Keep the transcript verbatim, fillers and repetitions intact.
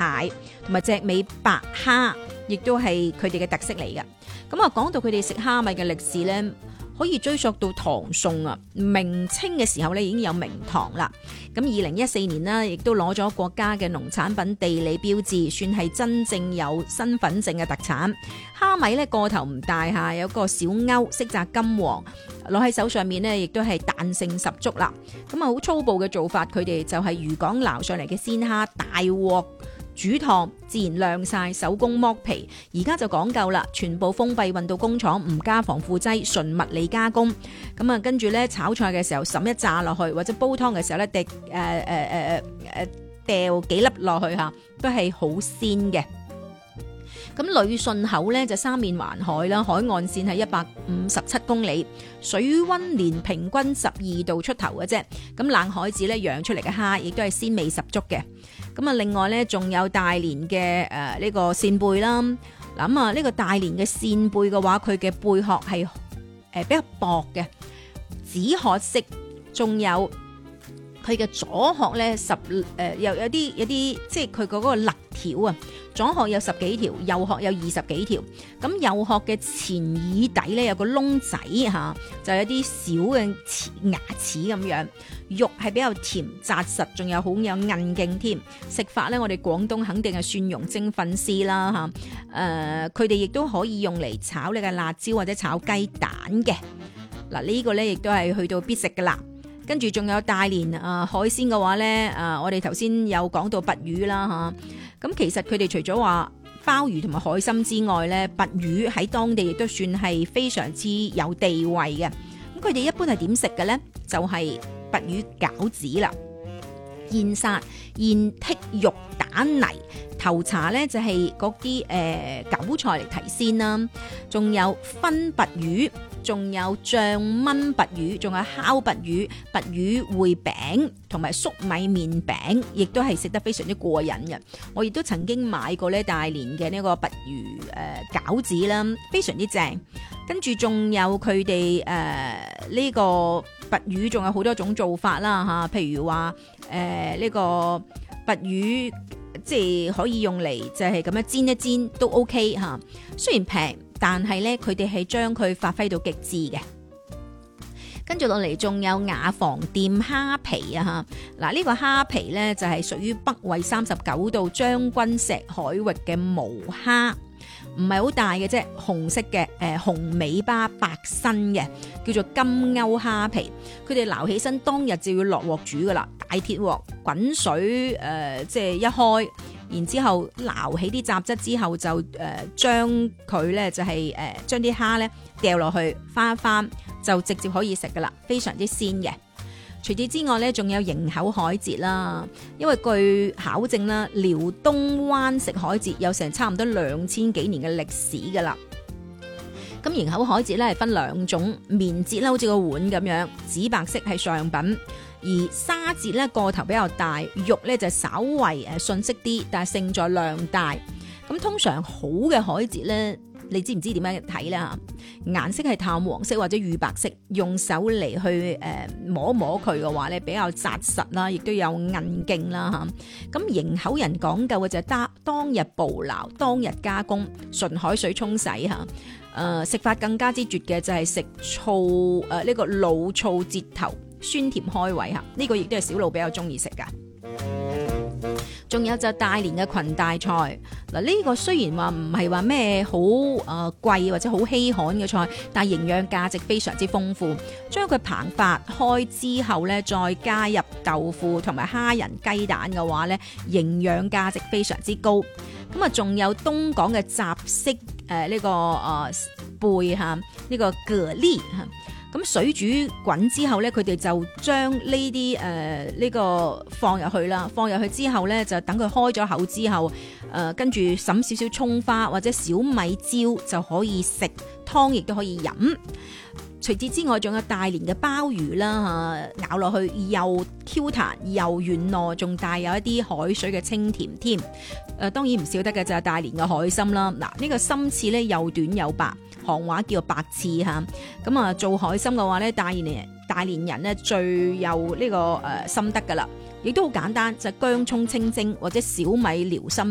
蟹同埋隻尾白蝦，亦都係佢哋嘅特色嚟嘅。咁啊，講到佢哋食蝦米嘅歷史咧，可以追溯到唐宋啊，明清嘅時候咧已經有明堂啦。咁二零一四年呢，亦都攞咗國家嘅農產品地理標誌，算係真正有身份證嘅特產。蝦米咧個頭唔大下，有個小鈎，色澤金黃，攞喺手上面呢，亦都係彈性十足啦。咁啊，好粗暴嘅做法，佢哋就係漁港撈上嚟嘅鮮蝦，大鑊煮燙，自然晾晒，手工剝皮。而家就講究啦，全部封閉運到工廠，唔加防腐劑，純物理加工。咁啊，跟住咧炒菜嘅時候滲一炸落去，或者煲湯嘅時候咧滴誒誒誒誒掉幾粒落去嚇，都係好鮮嘅。咁旅順口咧就三面環海啦，海岸線係一百五十七公里，水溫年平均十二度出頭嘅啫。咁冷海子咧養出嚟嘅蝦，亦都係鮮味十足嘅。咁啊，另外咧仲有大連嘅誒呢個扇貝啦。嗱咁啊，呢個大連嘅扇貝嘅話，佢嘅貝殼係誒比較薄嘅紫褐色，仲有佢嘅左殼咧十誒又有啲有啲即係佢嗰個肋條啊，左殼有十幾條，右殼有二十幾條。咁右殼嘅前耳底咧有個窿仔嚇，就有啲小嘅牙齒咁樣，肉係比較甜紮實，仲有好有韌勁添。食法咧，我哋廣東肯定係蒜蓉蒸粉絲啦嚇。誒，佢哋亦都可以用嚟炒你嘅辣椒或者炒雞蛋嘅。嗱，呢個咧亦都係去到必食噶啦。跟住仲有大連啊、呃、海鮮嘅話咧，啊、呃、我哋頭先有講到鮑魚啦嚇，咁、啊、其實佢哋除咗話鮑魚同埋海參之外咧，鮑魚喺當地亦都算係非常之有地位嘅。咁佢哋一般係點食嘅咧？就係、是、鮑魚餃子啦，現殺現剔肉蛋泥頭茶咧，就係嗰啲誒韭菜嚟提鮮啦，仲有分鮑魚。仲有醬炆鮑魚，仲有烤鮑魚、鮑魚燴餅同埋粟米麵餅，亦都係食得非常之過癮嘅。我亦都曾經買過咧大連嘅呢個鮑魚誒餃子啦，非常之正。跟住仲有佢哋誒呢個鮑魚，仲有好多種做法啦嚇，譬如話誒呢個鮑魚即係可以用嚟就係咁樣煎一煎都 OK 嚇，雖然平。但係咧，佢哋係將佢發揮到極致嘅。跟住落嚟，仲有雅房店蝦皮啊！嚇，嗱呢個蝦皮咧就係屬於北緯三十九度將軍石海域嘅毛蝦，唔係好大嘅啫，紅色嘅誒、呃、紅尾巴白身嘅，叫做金鈎蝦皮。佢哋撈起身當日就要落鑊煮噶啦，大鐵鑊滾水誒、呃，即係一開。然之後撈起啲雜質之後就誒、呃、將佢咧就係、是、誒、呃、將啲蝦咧掉落去翻一翻就直接可以食噶啦，非常之鮮嘅。除此之外咧，仲有營口海蜇啦，因為據考證啦，遼東灣食海蜇有成差唔多兩千幾年嘅歷史噶啦。咁營口海蜇咧係分兩種，面蜇啦好似個碗咁樣，紫白色係上品。而沙蜇咧個頭比較大，肉咧就稍為誒遜色啲，但係勝在量大。咁通常好嘅海蜇咧，你知唔知點樣睇咧嚇？顏色係淡黃色或者乳白色，用手嚟去誒、呃、摸摸佢嘅話咧，比較紮實啦，亦都有韌勁啦嚇。咁營口人講究嘅就係當當日捕撈，當日加工，純海水沖洗嚇。誒、呃、食法更加之絕嘅就係食醋誒呢、呃這個老醋折頭。酸甜開胃嚇，呢、這個亦都係小路比較中意食噶。仲有就大連嘅裙帶菜嗱，呢、這個雖然話唔係話咩好誒貴或者好稀罕嘅菜，但係營養價值非常之豐富。將佢膨發開之後咧，再加入豆腐同埋蝦仁雞蛋嘅話咧，營養價值非常之高。咁啊，仲有東港嘅雜式誒呢、呃這個誒貝嚇，呢、這個蛤蜊嚇。咁水煮滾之後咧，佢哋就將呢啲誒呢個放入去啦，放入去之後咧，就等佢開咗口之後，誒跟住揼少少葱花或者小米椒就可以食，湯亦都可以飲。除此之外，仲有大連嘅鮑魚啦嚇，咬落去又 Q 彈又軟糯，仲帶有一啲海水嘅清甜添。誒、呃、當然唔少得嘅就係大連嘅海參啦。嗱、這、呢個參翅咧又短又白，行話叫做白翅嚇。咁啊做海參嘅話咧，大連大連人咧最有呢、這個誒、呃、心得㗎啦，亦都好簡單，就係、薑葱清蒸或者小米遼參。